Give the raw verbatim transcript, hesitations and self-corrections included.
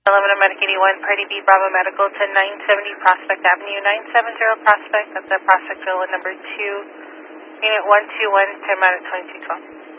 eleven Medic eighty-one, Party B, Bravo Medical to nine seventy Prospect Avenue, nine seventy Prospect, that's the Prospect Villa number two, Unit one two one, time out at twenty-two twelve.